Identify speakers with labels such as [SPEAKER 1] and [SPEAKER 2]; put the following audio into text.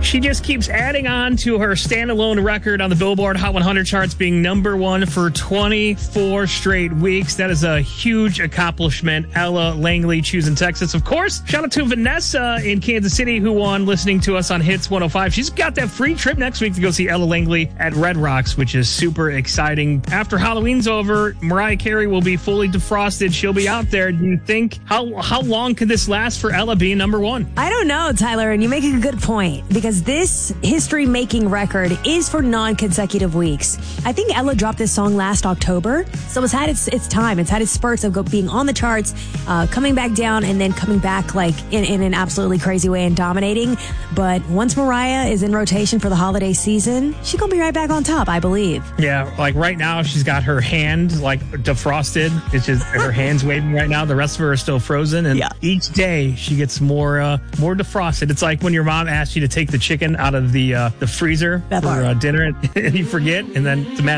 [SPEAKER 1] She just keeps adding on to her standalone record on the Billboard Hot 100 charts, being number one for 24 straight weeks. That is a huge accomplishment. Ella Langley choosing Texas. Of course, shout out to Vanessa in Kansas City who won, listening to us on Hits 105. She's got that free trip next week to go see Ella Langley at Red Rocks, which is super exciting. After Halloween's over, Mariah Carey will be fully defrosted. She'll be out there. Do you think, how long could this last for Ella being number one?
[SPEAKER 2] I don't know, Tyler, and you make a good point, because this history-making record is for non-consecutive weeks. I think Ella dropped this song last October, so it's had its time. It's had its spurts of being on the charts, coming back down, and then coming back like in an absolutely crazy way and dominating. But once Mariah is in rotation for the holiday season, she's going to be right back on top, I believe.
[SPEAKER 1] Yeah, like right now, she's got her hand like defrosted. It's just her hand's waving right now. The rest of her is still frozen. And each day she gets more defrosted. It's like when your mom asks you to take the chicken out of the freezer for dinner and you forget, and then it's a matter